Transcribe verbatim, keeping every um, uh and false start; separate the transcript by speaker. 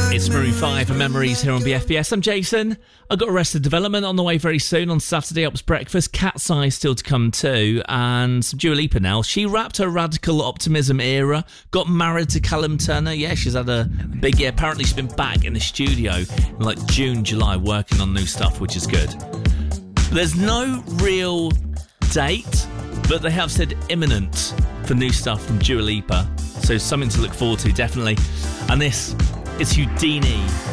Speaker 1: It's Maroon five and Memories here on B F B S. I'm Jason. I've got Arrested Development on the way very soon on Saturday Up's Breakfast. Cat's Eye still to come too. And some Dua Lipa now. She wrapped her radical optimism era, got married to Callum Turner. Yeah, she's had a big year. Apparently she's been back in the studio in like June, July working on new stuff, which is good. There's no real date, but they have said imminent for new stuff from Dua Lipa. So something to look forward to, definitely. And this is Houdini.